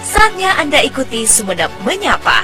Saatnya Anda ikuti Sumenep Menyapa.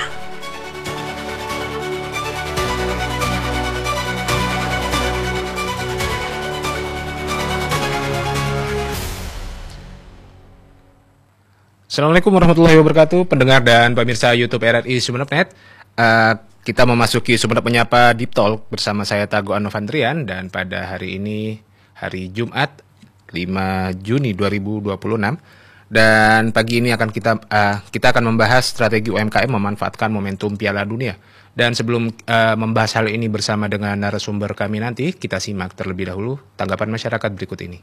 Assalamualaikum warahmatullahi wabarakatuh, pendengar dan pemirsa YouTube RRI Sumenep.net. Kita memasuki Sumenep Menyapa Deep Talk bersama saya Tago Anofandrian, dan pada hari ini hari Jumat 5 Juni 2026, dan pagi ini kita akan membahas strategi UMKM memanfaatkan momentum Piala Dunia. Dan sebelum membahas hal ini bersama dengan narasumber kami nanti, kita simak terlebih dahulu tanggapan masyarakat berikut ini.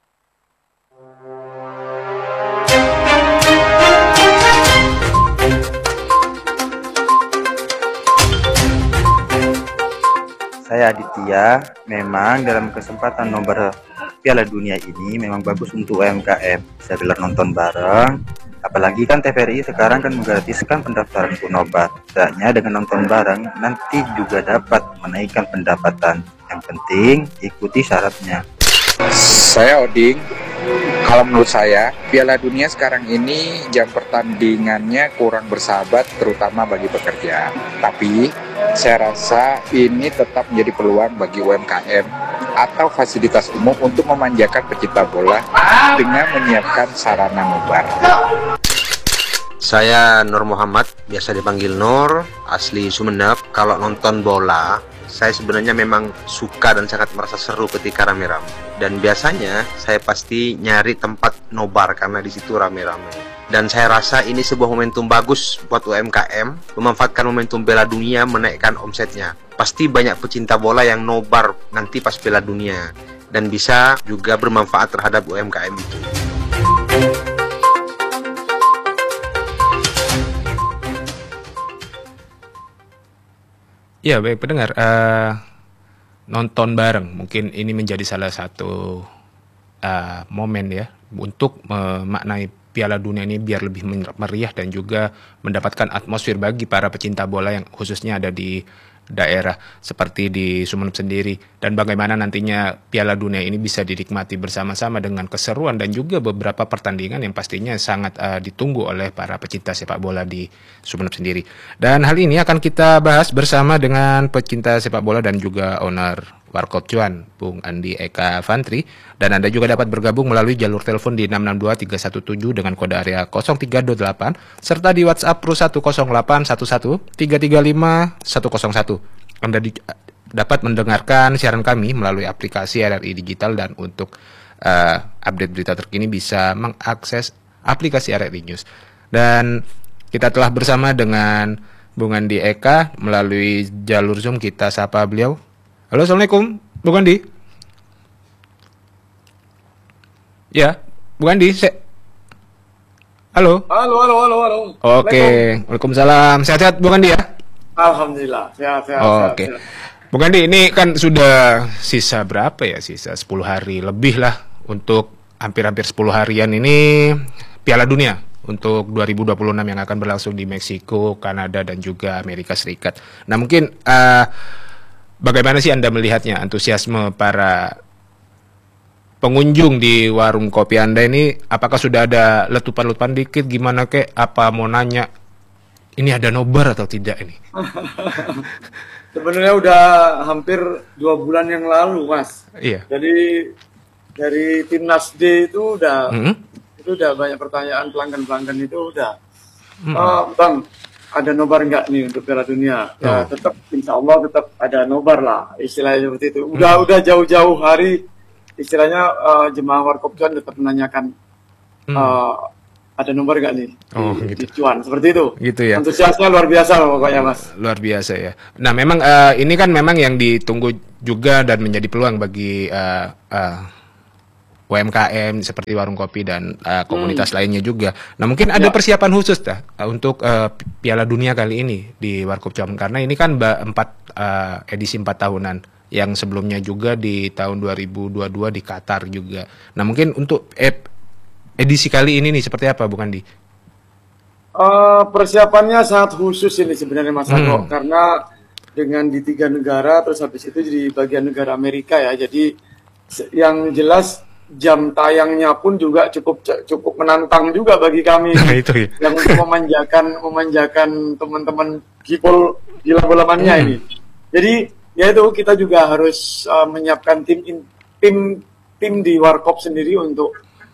Saya Aditya, memang dalam kesempatan nobar Piala Dunia ini memang bagus untuk UMKM, bisa bilang nonton bareng, apalagi kan TVRI sekarang kan menggratiskan pendaftaran untuk nobar. Tidaknya dengan nonton bareng nanti juga dapat menaikkan pendapatan, yang penting ikuti syaratnya. Saya Oding. Kalau menurut saya, Piala Dunia sekarang ini jam pertandingannya kurang bersahabat, terutama bagi pekerja. Tapi, saya rasa ini tetap menjadi peluang bagi UMKM atau fasilitas umum untuk memanjakan pecinta bola dengan menyiapkan sarana nobar. Saya Nur Muhammad, biasa dipanggil Nur, asli Sumenep. Kalau nonton bola, saya sebenarnya memang suka dan sangat merasa seru ketika rame-rame. Dan biasanya saya pasti nyari tempat nobar karena di situ rame-rame. Dan saya rasa ini sebuah momentum bagus buat UMKM, memanfaatkan momentum Piala Dunia menaikkan omsetnya. Pasti banyak pecinta bola yang nobar nanti pas Piala Dunia, dan bisa juga bermanfaat terhadap UMKM itu. Ya, baik pendengar, nonton bareng mungkin ini menjadi salah satu momen ya untuk memaknai Piala Dunia ini biar lebih meriah dan juga mendapatkan atmosfer bagi para pecinta bola yang khususnya ada di daerah seperti di Sumenep sendiri, dan bagaimana nantinya Piala Dunia ini bisa dinikmati bersama-sama dengan keseruan dan juga beberapa pertandingan yang pastinya sangat ditunggu oleh para pecinta sepak bola di Sumenep sendiri. Dan hal ini akan kita bahas bersama dengan pecinta sepak bola dan juga owner Warkop Cuan, Bung Andi Eka Fantri, dan Anda juga dapat bergabung melalui jalur telepon di 662-317 dengan kode area 0328 serta di WhatsApp plus 10811-335-101. Anda dapat mendengarkan siaran kami melalui aplikasi RRI Digital, dan untuk update berita terkini bisa mengakses aplikasi RRI News. Dan kita telah bersama dengan Bung Andi Eka melalui jalur Zoom. Kita sapa beliau. Halo, Assalamualaikum, Bung Andi. Ya, Bung Andi, halo. Halo. Oke, Waalaikumsalam. Sehat-sehat, Bung Andi ya? Alhamdulillah, sehat. Oke. Bung Andi, ini kan sudah sisa berapa ya? Sisa 10 hari lebih lah untuk hampir-hampir 10 harian ini Piala Dunia untuk 2026 yang akan berlangsung di Meksiko, Kanada, dan juga Amerika Serikat. Nah, mungkin bagaimana sih Anda melihatnya, antusiasme para pengunjung di warung kopi Anda ini? Apakah sudah ada letupan-letupan dikit? Gimana kek? Apa mau nanya, ini ada nobar atau tidak ini? Sebenarnya udah hampir 2 bulan yang lalu, Mas. Iya. Jadi dari Timnas D itu udah banyak pertanyaan pelanggan-pelanggan itu udah. Bang, ada nobar nggak nih untuk Piala Dunia? Ya tetap, insya Allah tetap ada nobar lah, istilahnya seperti itu. Udah jauh-jauh hari, istilahnya jemaah Warkop Cuan tetap menanyakan ada nobar nggak nih di Cuan, seperti itu. Gitu ya. Antusiasnya luar biasa pokoknya, Mas. Luar biasa ya. Nah, memang ini kan memang yang ditunggu juga dan menjadi peluang bagi UMKM seperti warung kopi dan komunitas lainnya juga. Nah, mungkin ada persiapan khusus untuk Piala Dunia kali ini di Warkop Cuan, karena ini kan edisi 4 tahunan, yang sebelumnya juga di tahun 2022 di Qatar juga. Nah, mungkin untuk edisi kali ini nih seperti apa, Bung Andi? Persiapannya sangat khusus ini sebenarnya, Mas Ako, karena dengan di 3 negara, terus habis itu di bagian negara Amerika ya. Jadi yang jelas jam tayangnya pun juga cukup menantang juga bagi kami Nah, itu ya. yang untuk memanjakan teman-teman gila bola mania ini. Jadi ya itu kita juga harus menyiapkan tim di Warkop sendiri untuk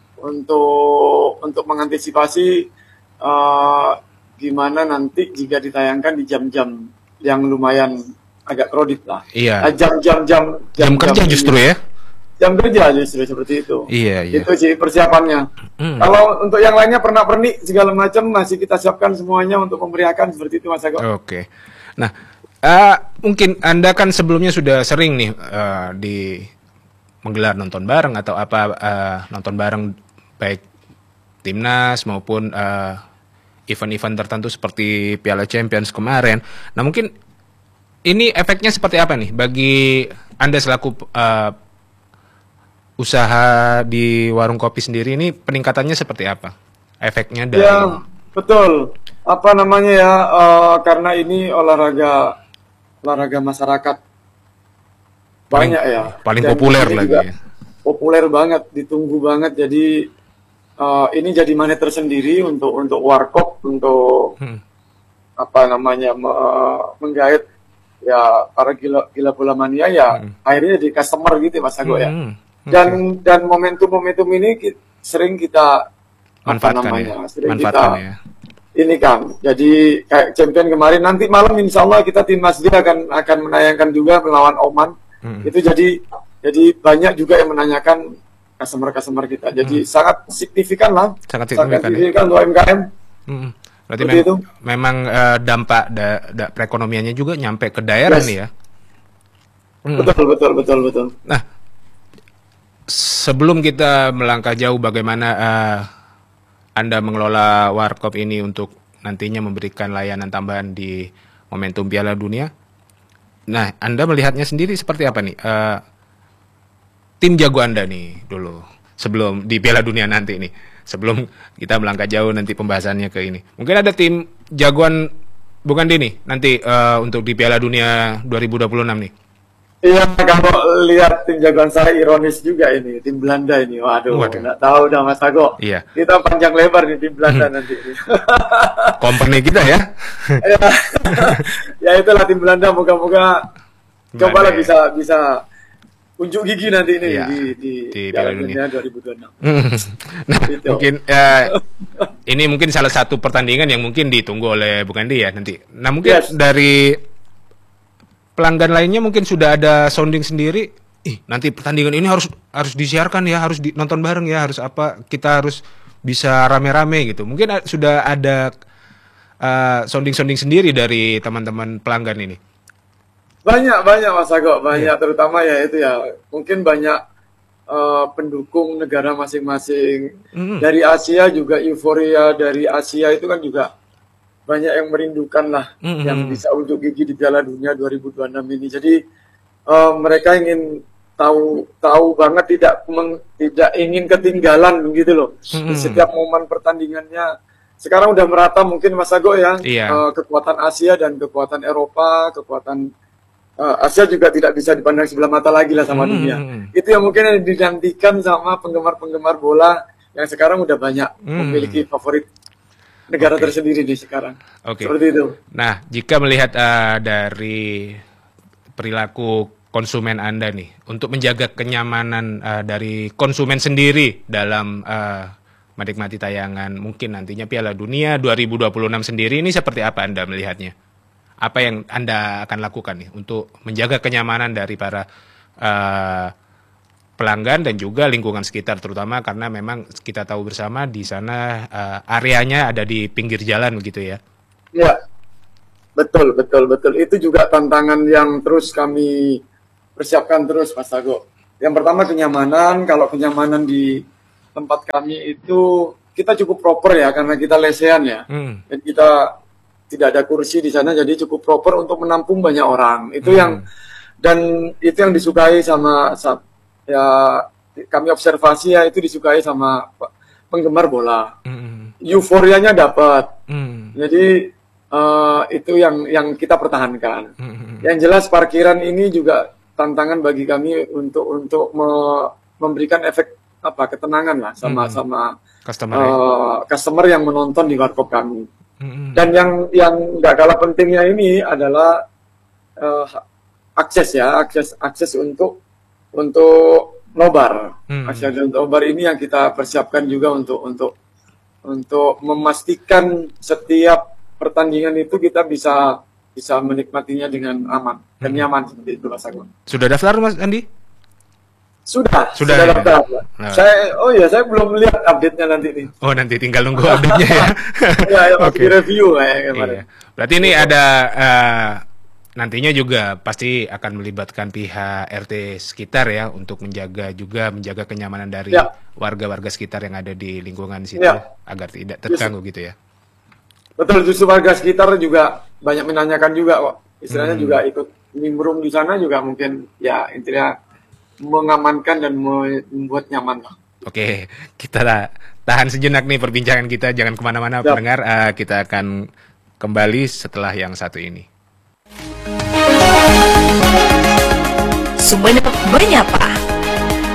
mengantisipasi gimana nanti jika ditayangkan di jam-jam yang lumayan agak kredit lah. Iya. Jam kerja justru ya. Jam kerja justru seperti itu. Iya. Itu sih persiapannya. Kalau untuk yang lainnya pernak-pernik segala macam masih kita siapkan semuanya untuk memeriahkan seperti itu Mas Agus. Oke. Nah, mungkin Anda kan sebelumnya sudah sering nih di menggelar nonton bareng atau nonton bareng baik timnas maupun event-event tertentu seperti Piala Champions kemarin. Nah, mungkin ini efeknya seperti apa nih bagi Anda selaku usaha di warung kopi sendiri, ini peningkatannya seperti apa? Efeknya dari... Ya, betul. Apa namanya ya, karena ini olahraga masyarakat banyak ya. Paling Dan populer ini lagi juga ya. Populer banget, ditunggu banget. Jadi ini jadi magnet tersendiri untuk warkop, untuk apa namanya menggait ya para gila bola mania ya. Akhirnya jadi customer gitu Mas Ago ya. Dan momentum ini sering kita manfaatkan ya. Ini kan, jadi kayak champion kemarin, nanti malam insya Allah kita timnas dia akan menayangkan juga melawan Oman. Itu jadi banyak juga yang menanyakan customer kita. Jadi sangat signifikan lah. Sangat signifikan untuk UMKM. Berarti memang dampak perekonomiannya juga nyampe ke daerah nih ya. Betul. Nah, sebelum kita melangkah jauh, bagaimana Anda mengelola Warkop ini untuk nantinya memberikan layanan tambahan di momentum Piala Dunia? Nah, Anda melihatnya sendiri seperti apa nih? Tim jago Anda nih dulu, sebelum di Piala Dunia nanti nih. Sebelum kita melangkah jauh nanti pembahasannya ke ini. Mungkin ada tim jagoan bukan Dini nanti untuk di Piala Dunia 2026 nih. Iya, kalau lihat tim jagoan saya ironis juga ini, tim Belanda ini. Waduh. Nggak tahu dah Mas Ago. Iya. Kita panjang lebar nih tim Belanda nanti. Company kita ya. Ya itulah tim Belanda, moga-moga cobalah bisa unjuk gigi nanti ini di Piala Dunia 2026. Nah, gitu. Mungkin ini mungkin salah satu pertandingan yang mungkin ditunggu oleh Bung Andi ya nanti. Nah, mungkin dari pelanggan lainnya mungkin sudah ada sounding sendiri. Nanti pertandingan ini harus disiarkan ya, harus nonton bareng ya, harus apa? Kita harus bisa rame-rame gitu. Mungkin sudah ada sounding sendiri dari teman-teman pelanggan ini. Banyak Mas Ago, terutama ya itu ya, mungkin banyak pendukung negara masing-masing. Dari Asia juga euforia dari Asia itu kan juga banyak yang merindukan lah yang bisa unjuk gigi di Piala Dunia 2026 ini. Jadi mereka ingin tahu banget, tidak ingin ketinggalan gitu loh. Di setiap momen pertandingannya. Sekarang udah merata mungkin Mas Ago ya, kekuatan Asia dan kekuatan Eropa, kekuatan Asia juga tidak bisa dipandang sebelah mata lagi lah sama dunia. Itu yang mungkin yang dinantikan sama penggemar-penggemar bola yang sekarang udah banyak memiliki favorit negara tersendiri di sekarang. Seperti itu. Nah, jika melihat dari perilaku konsumen Anda nih, untuk menjaga kenyamanan dari konsumen sendiri dalam menikmati tayangan mungkin nantinya Piala Dunia 2026 sendiri, ini seperti apa Anda melihatnya? Apa yang Anda akan lakukan nih untuk menjaga kenyamanan dari para pelanggan dan juga lingkungan sekitar, terutama karena memang kita tahu bersama di sana areanya ada di pinggir jalan begitu ya? Ya, betul. Itu juga tantangan yang terus kami persiapkan terus, Mas Ago. Yang pertama kenyamanan. Kalau kenyamanan di tempat kami itu kita cukup proper ya, karena kita lesehan ya, dan kita tidak ada kursi di sana, jadi cukup proper untuk menampung banyak orang. Itu yang disukai sama ya, kami observasi ya, itu disukai sama penggemar bola. Euforianya dapat. Jadi itu yang kita pertahankan. Yang jelas parkiran ini juga tantangan bagi kami untuk memberikan efek ketenangan lah sama customer yang menonton di warkop kami. Dan yang nggak kalah pentingnya ini adalah akses untuk nobar. Akses untuk nobar ini yang kita persiapkan juga untuk memastikan setiap pertandingan itu kita bisa menikmatinya dengan aman dan nyaman seperti itu Mas Agung. Sudah daftar Mas Andi? Sudah ya? daftar. Nah. Saya belum lihat update-nya nanti nih. Oh, nanti tinggal nunggu update-nya ya. Ya, masih review kemarin. Iya. Berarti ini ada nantinya juga pasti akan melibatkan pihak RT sekitar ya untuk menjaga kenyamanan dari warga-warga sekitar yang ada di lingkungan situ agar tidak terganggu gitu ya. Betul, justru warga sekitar juga banyak menanyakan juga kok. Istilahnya juga ikut nimbrung di sana juga mungkin ya intinya mengamankan dan membuat nyaman lah. Oke, kita tahan sejenak nih perbincangan kita, jangan kemana-mana pendengar. Kita akan kembali setelah yang satu ini. Sumeneb Menyapa.